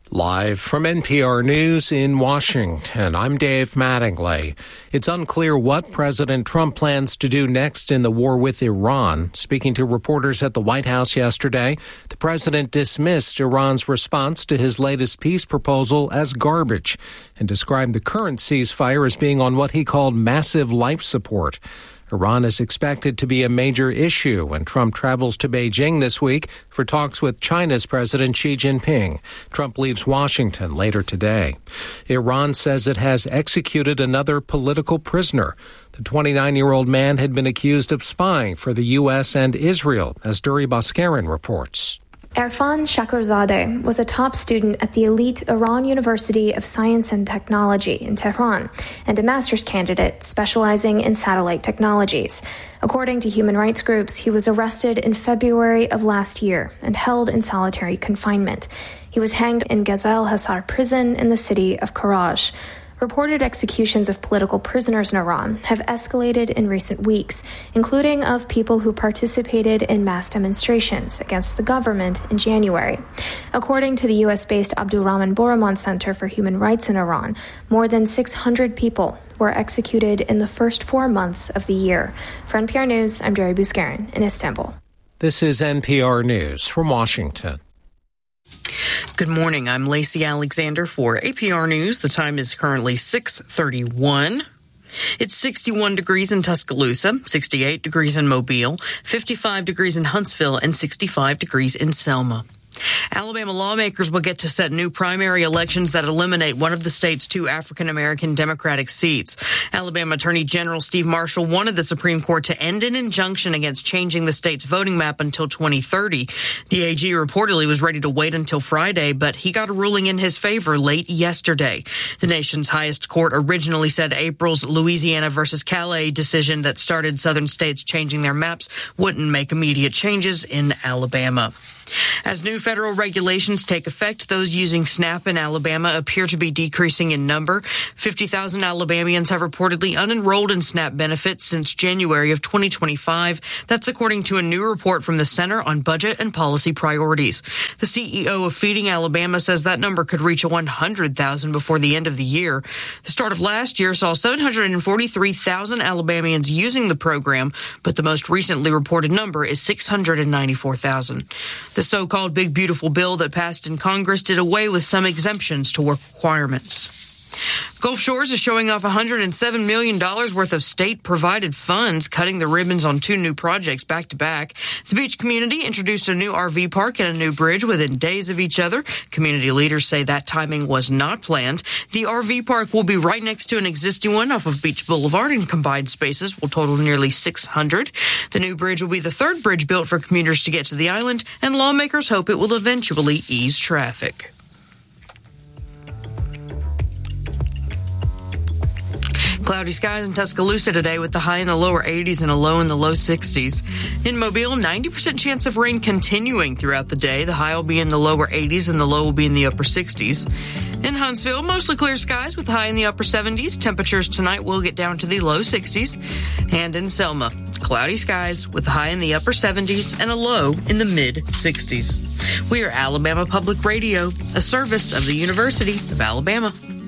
Live from NPR News in Washington, I'm Dave Mattingly. It's unclear what President Trump plans to do next in the war with Iran. Speaking to reporters at the White House yesterday, the president dismissed Iran's response to his latest peace proposal as garbage and described the current ceasefire as being on what he called massive life support. Iran is expected to be a major issue when Trump travels to Beijing this week for talks with China's President Xi Jinping. Trump leaves Washington later today. Iran says it has executed another political prisoner. The 29-year-old man had been accused of spying for the U.S. and Israel, as Duri Bhaskaran reports. Erfan Shakurzadeh was a top student at the elite Iran University of Science and Technology in Tehran and a master's candidate specializing in satellite technologies. According to human rights groups, he was arrested in February of last year and held in solitary confinement. He was hanged in Ghazal Hasar prison in the city of Karaj. Reported executions of political prisoners in Iran have escalated in recent weeks, including of people who participated in mass demonstrations against the government in January. According to the U.S.-based Abdurrahman Borahman Center for Human Rights in Iran, more than 600 people were executed in the first 4 months of the year. For NPR News, I'm Duri Bhaskaran in Istanbul. This is NPR News from Washington. Good morning. I'm Lacey Alexander for APR News. The time is currently 6:31. It's 61 degrees in Tuscaloosa, 68 degrees in Mobile, 55 degrees in Huntsville, and 65 degrees in Selma. Alabama lawmakers will get to set new primary elections that eliminate one of the state's 2 African-American Democratic seats. Alabama Attorney General Steve Marshall wanted the Supreme Court to end an injunction against changing the state's voting map until 2030. The AG reportedly was ready to wait until Friday, but he got a ruling in his favor late yesterday. The nation's highest court originally said April's Louisiana versus Calais decision that started southern states changing their maps wouldn't make immediate changes in Alabama. As new federal regulations take effect, those using SNAP in Alabama appear to be decreasing in number. 50,000 Alabamians have reportedly unenrolled in SNAP benefits since January of 2025. That's according to a new report from the Center on Budget and Policy Priorities. The CEO of Feeding Alabama says that number could reach 100,000 before the end of the year. The start of last year saw 743,000 Alabamians using the program, but the most recently reported number is 694,000. The so-called Big Beautiful Bill that passed in Congress did away with some exemptions to work requirements. Gulf Shores is showing off $107 million worth of state-provided funds, cutting the ribbons on 2 new projects back-to-back. The beach community introduced a new RV park and a new bridge within days of each other. Community leaders say that timing was not planned. The RV park will be right next to an existing one off of Beach Boulevard, and combined spaces will total nearly 600. The new bridge will be the 3rd bridge built for commuters to get to the island, and lawmakers hope it will eventually ease traffic. Cloudy skies in Tuscaloosa today with the high in the lower 80s and a low in the low 60s. In Mobile, 90% chance of rain continuing throughout the day. The high will be in the lower 80s and the low will be in the upper 60s. In Huntsville, mostly clear skies with high in the upper 70s. Temperatures tonight will get down to the low 60s. And in Selma, cloudy skies with a high in the upper 70s and a low in the mid 60s. We are Alabama Public Radio, a service of the University of Alabama.